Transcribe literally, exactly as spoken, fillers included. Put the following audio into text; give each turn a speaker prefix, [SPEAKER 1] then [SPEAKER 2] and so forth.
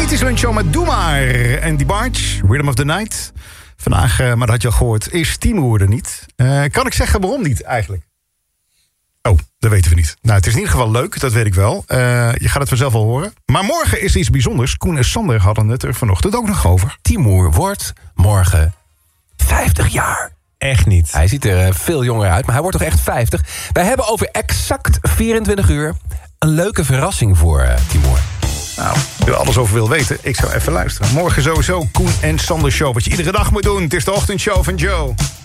[SPEAKER 1] Dit is Lunch Show met Doe Maar. En die Barge, Rhythm of the Night. Vandaag, uh, maar dat had je al gehoord, is Timur er niet. Uh, kan ik zeggen waarom niet eigenlijk? Oh, dat weten we niet. Nou, het is in ieder geval leuk, dat weet ik wel. Uh, je gaat het vanzelf al horen. Maar morgen is er iets bijzonders. Koen en Sander hadden het er vanochtend ook nog over.
[SPEAKER 2] Timur wordt morgen vijftig jaar.
[SPEAKER 3] Echt niet.
[SPEAKER 2] Hij ziet er veel jonger uit, maar hij wordt toch echt vijftig. Wij hebben over exact vierentwintig uur een leuke verrassing voor uh, Timur.
[SPEAKER 1] Nou, als je er alles over wil weten, ik zou even luisteren. Morgen sowieso Koen en Sander Show. Wat je iedere dag moet doen. Het is de ochtendshow van Joe.